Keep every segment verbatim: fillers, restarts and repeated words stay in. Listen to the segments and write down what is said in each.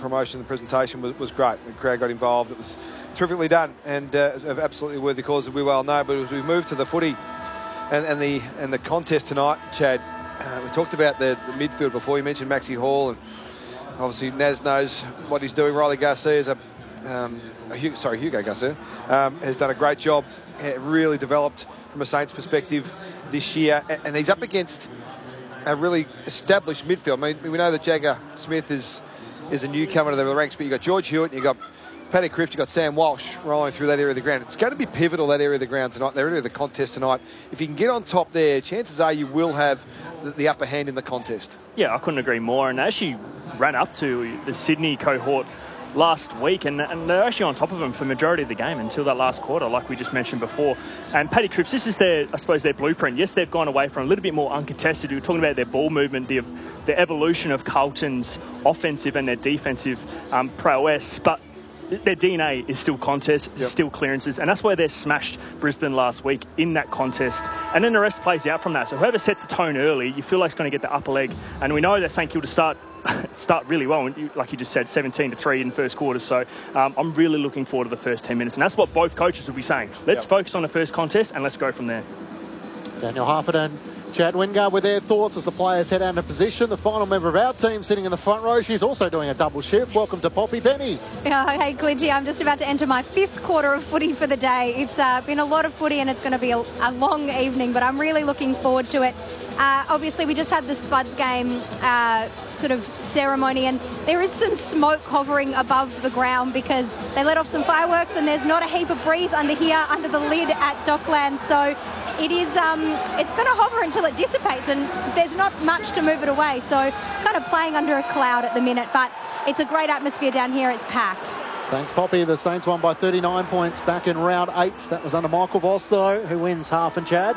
promotion. The presentation was, was great. The crowd got involved. It was terrifically done and uh, of absolutely worthy cause, as we well know. But as we move to the footy and, and the and the contest tonight, Chad, uh, we talked about the, the midfield before. You mentioned Maxie Hall, and obviously Naz knows what he's doing. Riley Garcia is a, um, a Hugo, sorry, Hugo Garcia um, has done a great job. Really developed from a Saints perspective this year, and he's up against a really established midfield. I mean, we know that Jagger Smith is is a newcomer to the ranks, but you've got George Hewitt, and you've got Paddy Cripps, you've got Sam Walsh rolling through that area of the ground. It's going to be pivotal, that area of the ground tonight, that area of the contest tonight. If you can get on top there, chances are you will have the, the upper hand in the contest. Yeah, I couldn't agree more. And as she ran up to the Sydney cohort last week, and, and they're actually on top of them for the majority of the game until that last quarter, like we just mentioned before. And Paddy Cripps, this is their, I suppose, their blueprint. Yes, they've gone away from a little bit more uncontested. We were talking about their ball movement, the, the evolution of Carlton's offensive and their defensive um, prowess, but their D N A is still contest, yep. still clearances, and that's where they smashed Brisbane last week in that contest. And then the rest plays out from that. So whoever sets a tone early, you feel like it's going to get the upper leg. And we know that St Kilda start start really well, and like you just said, seventeen to three in the first quarter. So um, I'm really looking forward to the first ten minutes, and that's what both coaches will be saying. Let's yep. focus on the first contest and let's go from there. Daniel Harford and Chad Wingard with their thoughts as the players head out of position. The final member of our team sitting in the front row. She's also doing a double shift. Welcome to Poppy Penny. Yeah, hey, Clinty, I'm just about to enter my fifth quarter of footy for the day. It's uh, been a lot of footy and it's going to be a, a long evening, but I'm really looking forward to it. Uh, obviously, we just had the Spuds game uh, sort of ceremony, and there is some smoke hovering above the ground because they let off some fireworks, and there's not a heap of breeze under here, under the lid at Dockland. So it is, um, it's going to hover until it dissipates, and there's not much to move it away. So kind of playing under a cloud at the minute, but it's a great atmosphere down here. It's packed. Thanks, Poppy. The Saints won by thirty-nine points back in round eight. That was under Michael Voss, though, who wins half, and Chad.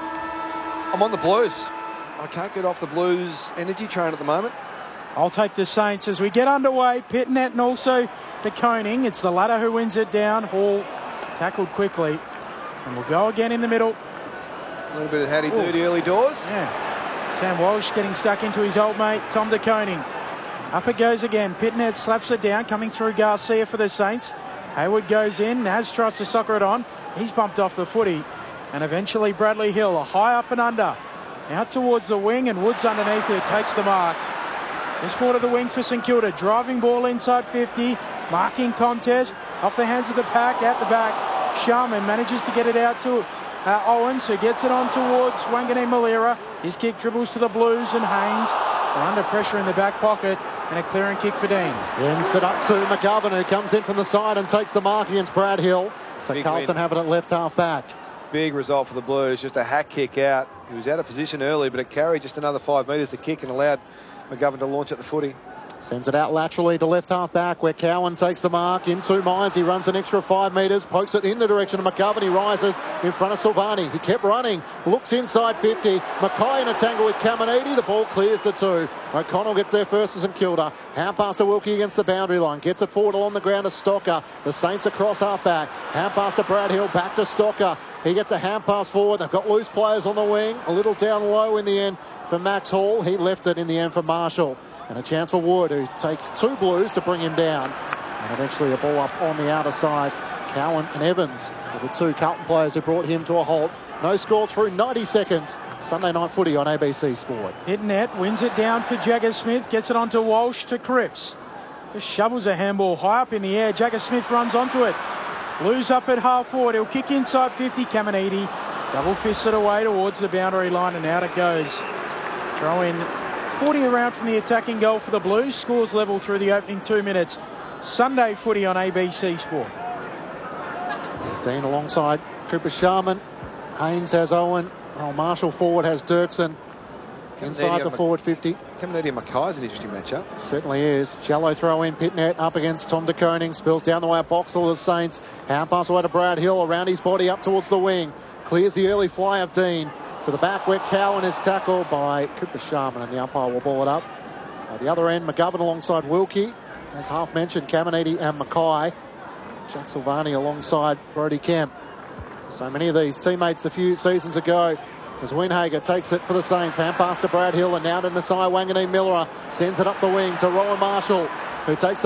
I'm on the Blues. I can't get off the Blues energy train at the moment. I'll take the Saints as we get underway. Pitnet and also De Koning. It's the latter who wins it down. Hall tackled quickly. And we'll go again in the middle. A little bit of howdy-doody early doors. Yeah. Sam Walsh getting stuck into his old mate, Tom De Koning. Up it goes again. Pitnet slaps it down, coming through Garcia for the Saints. Hayward goes in. Naz tries to soccer it on. He's bumped off the footy. And eventually Bradley Hill, a high up and under. Out towards the wing, and Woods underneath it takes the mark. This forward of the wing for St Kilda. Driving ball inside fifty. Marking contest. Off the hands of the pack, out the back. Sharman manages to get it out to uh, Owens, who gets it on towards Wanganeen Malira. His kick dribbles to the Blues, and Haynes are under pressure in the back pocket. And a clearing kick for Dean. Ends it up to McGovern, who comes in from the side and takes the mark against Brad Hill. So Big Carlton win. Having it left half back. Big result for the Blues. Just a hack kick out. He was out of position early, but it carried just another five metres to kick and allowed McGovern to launch at the footy. Sends it out laterally to left half back, where Cowan takes the mark in two minds. He runs an extra five metres, pokes it in the direction of McGovern. He rises in front of Silvani. He kept running, looks inside fifty. Mackay in a tangle with Caminiti. The ball clears the two. O'Connell gets there first as St Kilda. Hand pass to Wilkie against the boundary line. Gets it forward along the ground to Stocker. The Saints across half back. Hand pass to Brad Hill, back to Stocker. He gets a hand pass forward. They've got loose players on the wing. A little down low in the end for Max Hall. He left it in the end for Marshall. And a chance for Wood, who takes two Blues to bring him down. And eventually a ball up on the outer side. Cowan and Evans were the two Carlton players who brought him to a halt. No score through ninety seconds. Sunday night footy on A B C Sport. Pitnet wins it down for Jagger Smith. Gets it onto Walsh to Cripps. Just shovels a handball high up in the air. Jagger Smith runs onto it. Blues up at half forward. He'll kick inside fifty. Caminiti double fists it away towards the boundary line, and out it goes. Throw in forty around from the attacking goal for the Blues. Scores level through the opening two minutes. Sunday footy on A B C Sport. So Dean alongside Cooper Sharman. Haynes has Owen. Oh, Marshall forward has Dirksen. Inside the forward fifty. Caminiti and Mackay is an interesting matchup. Certainly is. Shallow throw in. Pitnet up against Tom De Koning. Spills down the way at Boxall of the Saints. Hand pass away to Brad Hill. Around his body up towards the wing. Clears the early fly of Dean. To the back where Cowan is tackled by Cooper Sharman, and the umpire will ball it up. At the other end, McGovern alongside Wilkie. As half mentioned, Caminiti and Mackay. Jack Silvani alongside Brodie Kemp. So many of these teammates a few seasons ago. As Winhager takes it for the Saints. Hand pass to Brad Hill, and now to Nasai Wanganeen Miller. Sends it up the wing to Rowan Marshall, who takes the